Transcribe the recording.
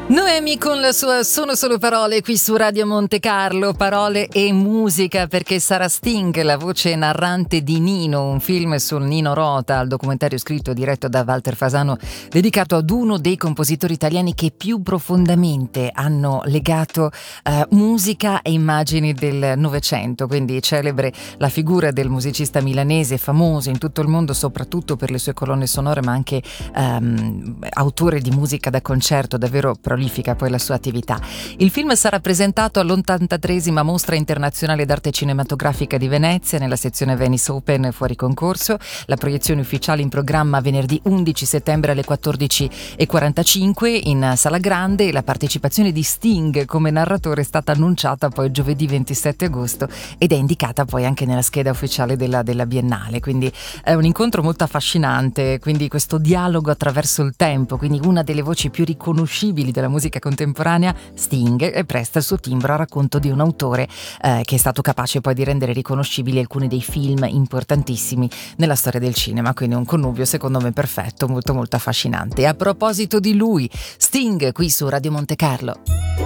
Noemi con la sua Sono solo parole qui su Radio Monte Carlo, parole e musica, perché sarà Sting, la voce narrante di Nino, un film sul Nino Rota, il documentario scritto e diretto da Walter Fasano, dedicato ad uno dei compositori italiani che più profondamente hanno legato musica e immagini del Novecento, quindi celebre la figura del musicista milanese famoso in tutto il mondo soprattutto per le sue colonne sonore, ma anche autore di musica da concerto, davvero prolifica poi la sua attività. Il film sarà presentato all'83esima Mostra Internazionale d'Arte Cinematografica di Venezia nella sezione Venice Open fuori concorso. La proiezione ufficiale in programma venerdì 11 settembre alle 14:45 in Sala Grande e la partecipazione di Sting come narratore è stata annunciata poi giovedì 27 agosto ed è indicata poi anche nella scheda ufficiale della Biennale, quindi è un incontro molto affascinante, quindi questo dialogo attraverso il tempo, quindi una delle voci più riconoscibili della musica contemporanea, Sting, e presta il suo timbro a racconto di un autore che è stato capace poi di rendere riconoscibili alcuni dei film importantissimi nella storia del cinema, quindi un connubio secondo me perfetto, molto molto affascinante. E a proposito di lui, Sting qui su Radio Monte Carlo.